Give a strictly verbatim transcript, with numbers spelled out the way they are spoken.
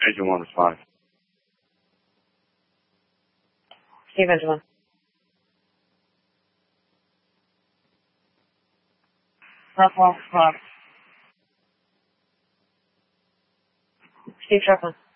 Engine one responding. Steve, Engine one. Rough Wolf, Rob. Steve, Sharp one.